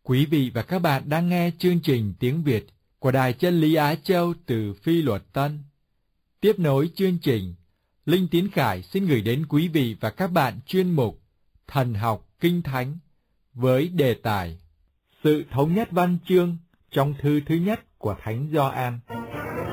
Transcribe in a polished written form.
Quý vị và các bạn đang nghe chương trình tiếng Việt của Đài Chân Lý Á Châu từ Phi Luật Tân. Tiếp nối chương trình, Linh Tiến Khải xin gửi đến quý vị và các bạn chuyên mục Thần học Kinh Thánh với đề tài Sự thống nhất văn chương trong thư thứ nhất của Thánh Gioan.